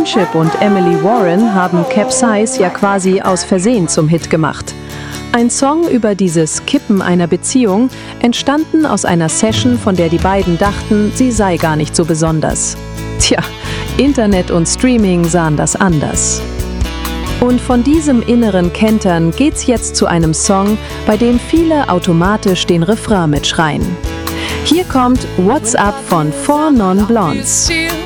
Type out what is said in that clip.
Friendship und Emily Warren haben Capsize ja quasi aus Versehen zum Hit gemacht. Ein Song über dieses Kippen einer Beziehung, entstanden aus einer Session, von der die beiden dachten, sie sei gar nicht so besonders. Tja, Internet und Streaming sahen das anders. Und von diesem inneren Kentern geht's jetzt zu einem Song, bei dem viele automatisch den Refrain mitschreien. Hier kommt What's Up von 4 Non Blondes.